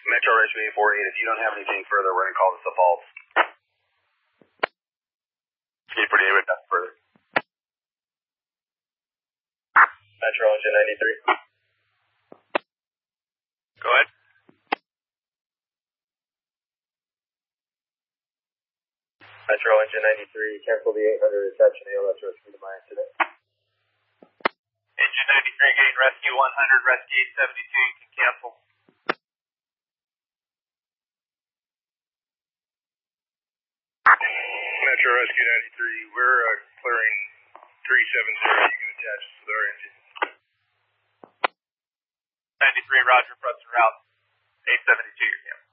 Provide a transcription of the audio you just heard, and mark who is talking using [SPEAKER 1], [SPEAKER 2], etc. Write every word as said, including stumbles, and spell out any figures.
[SPEAKER 1] Metro Rescue eight four eight, if you don't have anything further, we're going to call this a fault. eight four eight, nothing further. Metro Engine ninety-three. Go ahead. Metro Engine ninety-three, cancel the eight hundred reception, A L S rescue to my incident.
[SPEAKER 2] Engine ninety-three, getting rescue one hundred, rescue eight seventy-two, you can cancel.
[SPEAKER 3] Metro Rescue ninety-three, we're uh, clearing three seven zero, you can attach us with our engine.
[SPEAKER 2] ninety-three, roger, press route, eight seventy-two, you can.